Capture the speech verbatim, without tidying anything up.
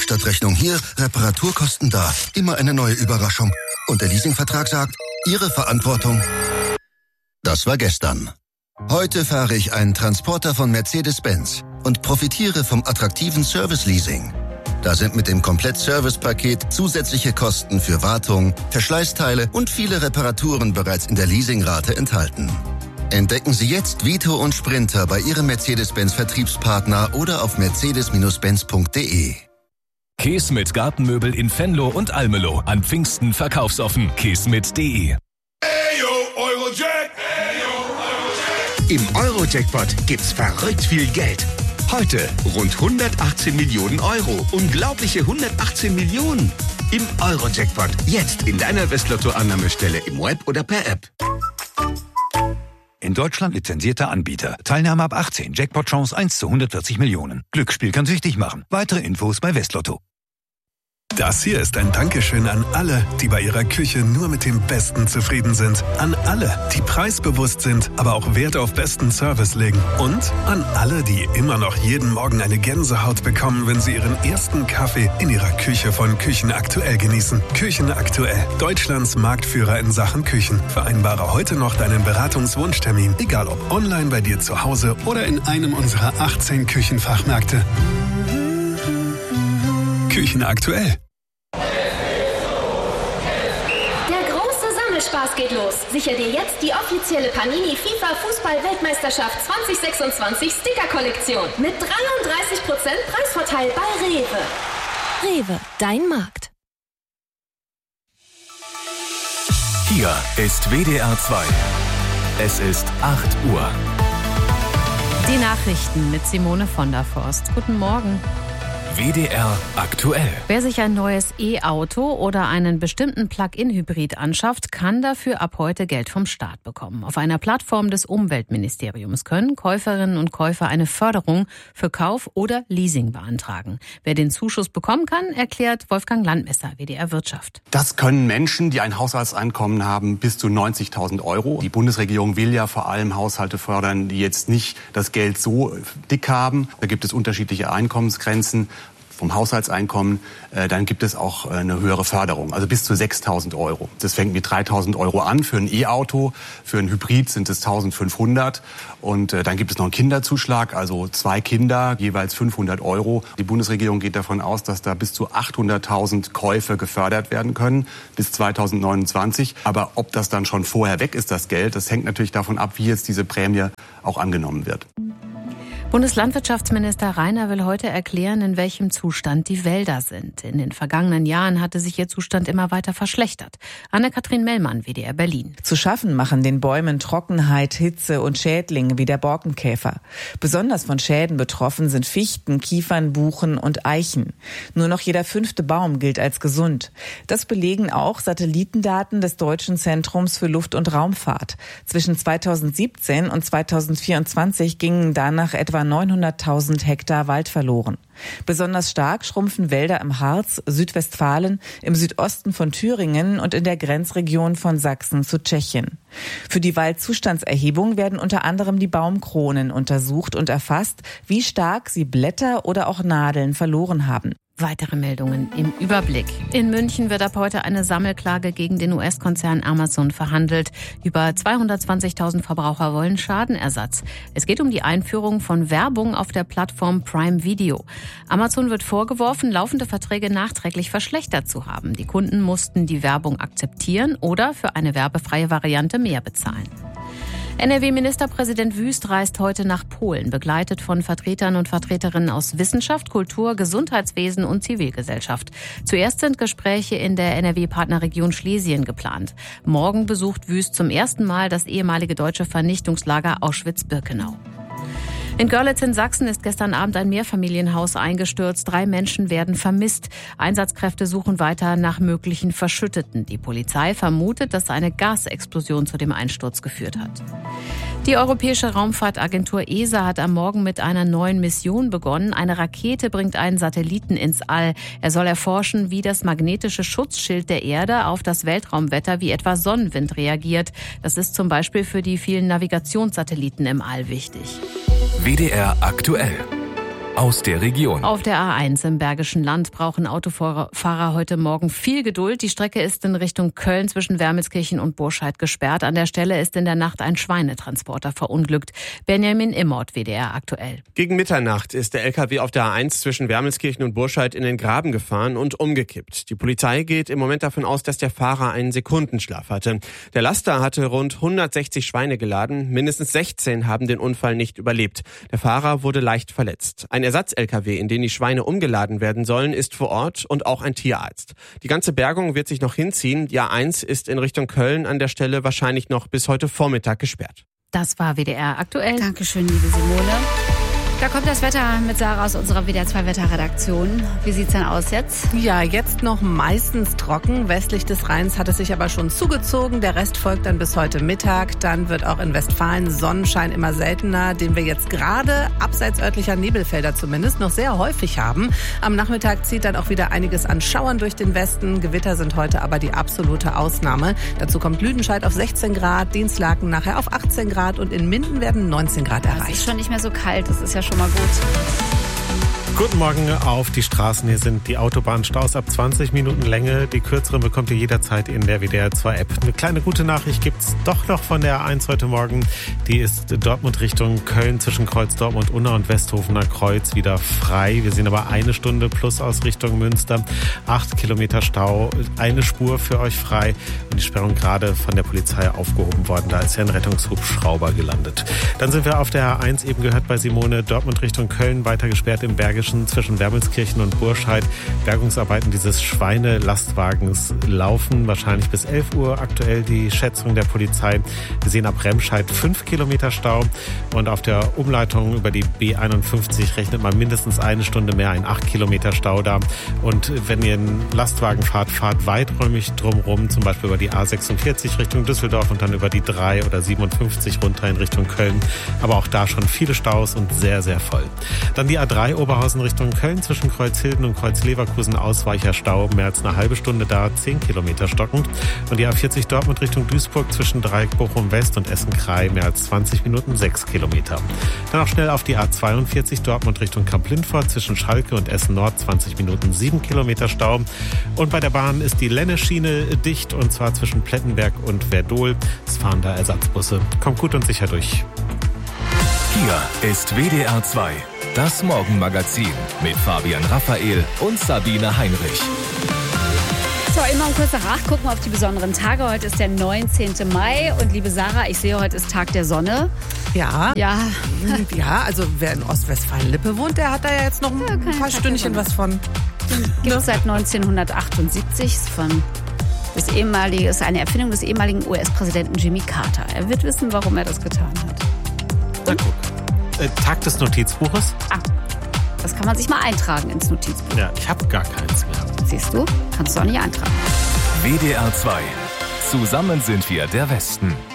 Werkstattrechnung hier, Reparaturkosten da. Immer eine neue Überraschung. Und der Leasingvertrag sagt, Ihre Verantwortung. Das war gestern. Heute fahre ich einen Transporter von Mercedes-Benz und profitiere vom attraktiven Service-Leasing. Da sind mit dem Komplett-Service-Paket zusätzliche Kosten für Wartung, Verschleißteile und viele Reparaturen bereits in der Leasingrate enthalten. Entdecken Sie jetzt Vito und Sprinter bei Ihrem Mercedes-Benz-Vertriebspartner oder auf mercedes benz punkt de. Keesmit Gartenmöbel in Venlo und Almelo. An Pfingsten verkaufsoffen. keesmit punkt de. Eurojack. Im Eurojackpot gibt's verrückt viel Geld. Heute rund hundertachtzehn Millionen Euro. Unglaubliche hundertachtzehn Millionen. Im Eurojackpot. Jetzt in deiner Westlotto-Annahmestelle im Web oder per App. In Deutschland lizenzierter Anbieter. Teilnahme ab achtzehn. Jackpot-Chance eins zu hundertvierzig Millionen. Glücksspiel kann süchtig machen. Weitere Infos bei Westlotto. Das hier ist ein Dankeschön an alle, die bei ihrer Küche nur mit dem Besten zufrieden sind. An alle, die preisbewusst sind, aber auch Wert auf besten Service legen. Und an alle, die immer noch jeden Morgen eine Gänsehaut bekommen, wenn sie ihren ersten Kaffee in ihrer Küche von Küchen Aktuell genießen. Küchen Aktuell, Deutschlands Marktführer in Sachen Küchen. Vereinbare heute noch deinen Beratungswunschtermin, egal ob online bei dir zu Hause oder in einem unserer achtzehn Küchenfachmärkte. Küchen Aktuell. Der große Sammelspaß geht los. Sicher dir jetzt die offizielle Panini FIFA Fußball-Weltmeisterschaft zwanzig sechsundzwanzig Sticker-Kollektion mit dreiunddreißig Prozent Preisvorteil bei Rewe. Rewe, dein Markt. Hier ist W D R zwei. Es ist acht Uhr. Die Nachrichten mit Simone von der Forst. Guten Morgen. W D R aktuell. Wer sich ein neues E-Auto oder einen bestimmten Plug-in-Hybrid anschafft, kann dafür ab heute Geld vom Staat bekommen. Auf einer Plattform des Umweltministeriums können Käuferinnen und Käufer eine Förderung für Kauf oder Leasing beantragen. Wer den Zuschuss bekommen kann, erklärt Wolfgang Landmesser, W D R Wirtschaft. Das können Menschen, die ein Haushaltseinkommen haben, bis zu neunzigtausend Euro. Die Bundesregierung will ja vor allem Haushalte fördern, die jetzt nicht das Geld so dick haben. Da gibt es unterschiedliche Einkommensgrenzen vom Haushaltseinkommen, äh, dann gibt es auch äh, eine höhere Förderung, also bis zu sechstausend Euro. Das fängt mit dreitausend Euro an für ein E-Auto, für ein Hybrid sind es eintausendfünfhundert und äh, dann gibt es noch einen Kinderzuschlag, also zwei Kinder, jeweils fünfhundert Euro. Die Bundesregierung geht davon aus, dass da bis zu achthunderttausend Käufe gefördert werden können bis zweitausendneunundzwanzig. Aber ob das dann schon vorher weg ist, das Geld, das hängt natürlich davon ab, wie jetzt diese Prämie auch angenommen wird. Bundeslandwirtschaftsminister Reiner will heute erklären, in welchem Zustand die Wälder sind. In den vergangenen Jahren hatte sich ihr Zustand immer weiter verschlechtert. Anne-Kathrin Mellmann, W D R Berlin. Zu schaffen machen den Bäumen Trockenheit, Hitze und Schädlinge wie der Borkenkäfer. Besonders von Schäden betroffen sind Fichten, Kiefern, Buchen und Eichen. Nur noch jeder fünfte Baum gilt als gesund. Das belegen auch Satellitendaten des Deutschen Zentrums für Luft- und Raumfahrt. Zwischen zweitausendsiebzehn und zweitausendvierundzwanzig gingen danach etwa neunhunderttausend Hektar Wald verloren. Besonders stark schrumpfen Wälder im Harz, Südwestfalen, im Südosten von Thüringen und in der Grenzregion von Sachsen zu Tschechien. Für die Waldzustandserhebung werden unter anderem die Baumkronen untersucht und erfasst, wie stark sie Blätter oder auch Nadeln verloren haben. Weitere Meldungen im Überblick. In München wird ab heute eine Sammelklage gegen den U S-Konzern Amazon verhandelt. Über zweihundertzwanzigtausend Verbraucher wollen Schadenersatz. Es geht um die Einführung von Werbung auf der Plattform Prime Video. Amazon wird vorgeworfen, laufende Verträge nachträglich verschlechtert zu haben. Die Kunden mussten die Werbung akzeptieren oder für eine werbefreie Variante mehr bezahlen. N R W-Ministerpräsident Wüst reist heute nach Polen, begleitet von Vertretern und Vertreterinnen aus Wissenschaft, Kultur, Gesundheitswesen und Zivilgesellschaft. Zuerst sind Gespräche in der N R W-Partnerregion Schlesien geplant. Morgen besucht Wüst zum ersten Mal das ehemalige deutsche Vernichtungslager Auschwitz-Birkenau. In Görlitz in Sachsen ist gestern Abend ein Mehrfamilienhaus eingestürzt. Drei Menschen werden vermisst. Einsatzkräfte suchen weiter nach möglichen Verschütteten. Die Polizei vermutet, dass eine Gasexplosion zu dem Einsturz geführt hat. Die Europäische Raumfahrtagentur E S A hat am Morgen mit einer neuen Mission begonnen. Eine Rakete bringt einen Satelliten ins All. Er soll erforschen, wie das magnetische Schutzschild der Erde auf das Weltraumwetter wie etwa Sonnenwind reagiert. Das ist zum Beispiel für die vielen Navigationssatelliten im All wichtig. W D R aktuell. aus der Region. Auf der A eins im Bergischen Land brauchen Autofahrer heute Morgen viel Geduld. Die Strecke ist in Richtung Köln zwischen Wermelskirchen und Burscheid gesperrt. An der Stelle ist in der Nacht ein Schweinetransporter verunglückt. Benjamin Immort, W D R aktuell. Gegen Mitternacht ist der L K W auf der A eins zwischen Wermelskirchen und Burscheid in den Graben gefahren und umgekippt. Die Polizei geht im Moment davon aus, dass der Fahrer einen Sekundenschlaf hatte. Der Laster hatte rund hundertsechzig Schweine geladen. Mindestens sechzehn haben den Unfall nicht überlebt. Der Fahrer wurde leicht verletzt. Ein Ersatz-L K W, in den die Schweine umgeladen werden sollen, ist vor Ort und auch ein Tierarzt. Die ganze Bergung wird sich noch hinziehen. Die A eins ist in Richtung Köln an der Stelle wahrscheinlich noch bis heute Vormittag gesperrt. Das war W D R aktuell. Dankeschön, liebe Simone. Da kommt das Wetter mit Sarah aus unserer W D R zwei Wetterredaktion. Wie sieht's denn aus jetzt? Ja, jetzt noch meistens trocken. Westlich des Rheins hat es sich aber schon zugezogen. Der Rest folgt dann bis heute Mittag. Dann wird auch in Westfalen Sonnenschein immer seltener, den wir jetzt gerade abseits örtlicher Nebelfelder zumindest noch sehr häufig haben. Am Nachmittag zieht dann auch wieder einiges an Schauern durch den Westen. Gewitter sind heute aber die absolute Ausnahme. Dazu kommt Lüdenscheid auf sechzehn Grad, Dienstlaken nachher auf achtzehn Grad und in Minden werden neunzehn Grad erreicht. Es ist schon nicht mehr so kalt, das ist ja schon mal gut. Guten Morgen auf die Straßen. Hier sind die Autobahnstaus ab zwanzig Minuten Länge. Die kürzeren bekommt ihr jederzeit in der W D R zwei App. Eine kleine gute Nachricht gibt's doch noch von der A eins heute Morgen. Die ist Dortmund Richtung Köln zwischen Kreuz Dortmund, Unna und Westhofener Kreuz wieder frei. Wir sehen aber eine Stunde plus aus Richtung Münster. Acht Kilometer Stau, eine Spur für euch frei. Und die Sperrung gerade von der Polizei aufgehoben worden. Da ist ja ein Rettungshubschrauber gelandet. Dann sind wir auf der A eins, eben gehört bei Simone, Dortmund Richtung Köln, weiter gesperrt im Bergischen zwischen Wermelskirchen und Burscheid. Bergungsarbeiten dieses Schweinelastwagens laufen wahrscheinlich bis elf Uhr. Aktuell die Schätzung der Polizei. Wir sehen ab Remscheid fünf Kilometer Stau und auf der Umleitung über die B einundfünfzig rechnet man mindestens eine Stunde mehr, ein acht Kilometer Stau da. Und wenn ihr einen Lastwagen fahrt, fahrt weiträumig drumherum, zum Beispiel über die A sechsundvierzig Richtung Düsseldorf und dann über die drei oder siebenundfünfzig runter in Richtung Köln. Aber auch da schon viele Staus und sehr, sehr voll. Dann die A drei Oberhausen Richtung Köln zwischen Kreuzhilden und Kreuzleverkusen Ausweicherstau, mehr als eine halbe Stunde da, zehn Kilometer stockend. Und die A vierzig Dortmund Richtung Duisburg zwischen Dreieck Bochum West und Essen-Kraai, mehr als zwanzig Minuten, sechs Kilometer. Dann auch schnell auf die A zweiundvierzig Dortmund Richtung Kamp-Lindfort zwischen Schalke und Essen Nord, zwanzig Minuten, sieben Kilometer Stau. Und bei der Bahn ist die Lenne-Schiene dicht und zwar zwischen Plettenberg und Verdol. Es fahren da Ersatzbusse. Kommt gut und sicher durch. Hier ist W D R zwei. Das Morgenmagazin mit Fabian Raphael und Sabine Heinrich. So, immer um kurz nach acht gucken wir auf die besonderen Tage. Heute ist der neunzehnten Mai und liebe Sarah, ich sehe, heute ist Tag der Sonne. Ja. Ja. Ja, also wer in Ostwestfalen-Lippe wohnt, der hat da ja jetzt noch ein, ja, ein paar Stündchen was von. Gibt es seit neunzehnhundertachtundsiebzig von das ehemalige, ist eine Erfindung des ehemaligen U S-Präsidenten Jimmy Carter. Er wird wissen, warum er das getan hat. Na guck. Äh, Tag des Notizbuches? Ah, das kann man sich mal eintragen ins Notizbuch. Ja, ich habe gar keins mehr. Siehst du? Kannst du auch nicht eintragen. W D R zwei. Zusammen sind wir der Westen.